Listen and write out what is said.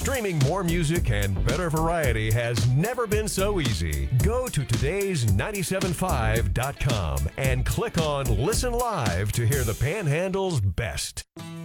Streaming more music and better variety has never been so easy. Go to todays975.com and click on Listen Live to hear the Panhandle's best.